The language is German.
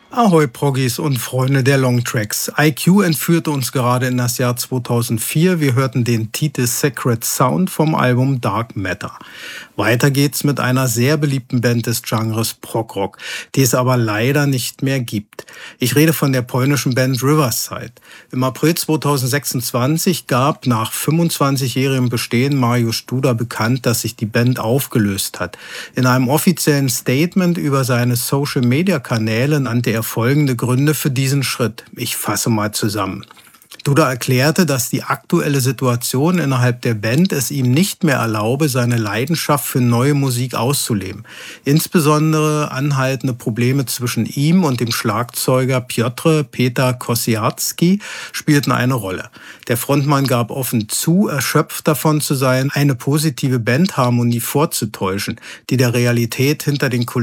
Ahoi Proggies und Freunde der Longtracks. IQ entführte uns gerade in das Jahr 2004. Wir hörten den Titel Sacred Sound vom Album Dark Matter. Weiter geht's mit einer sehr beliebten Band des Genres Progrock, die es aber leider nicht mehr gibt. Ich rede von der polnischen Band Riverside. Im April 2026 gab nach 25-jährigem Bestehen Mariusz Duda bekannt, dass sich die Band aufgelöst hat. In einem offiziellen Statement über seine Social-Media-Kanäle nannte er folgende Gründe für diesen Schritt. Ich fasse mal zusammen. Duda erklärte, dass die aktuelle Situation innerhalb der Band es ihm nicht mehr erlaube, seine Leidenschaft für neue Musik auszuleben. Insbesondere anhaltende Probleme zwischen ihm und dem Schlagzeuger Piotr Peter Kosiarski spielten eine Rolle. Der Frontmann gab offen zu, erschöpft davon zu sein, eine positive Bandharmonie vorzutäuschen, die der Realität hinter den Kulissen